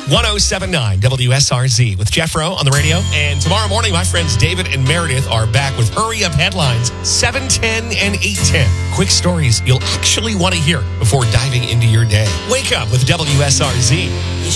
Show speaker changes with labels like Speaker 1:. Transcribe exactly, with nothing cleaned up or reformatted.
Speaker 1: ten seventy-nine W S R Z with Jeff Rowe on the radio. And tomorrow morning, my friends David and Meredith are back with Hurry Up Headlines, seven ten and eight ten. Quick stories you'll actually want to hear before diving into your day. Wake up with W S R Z.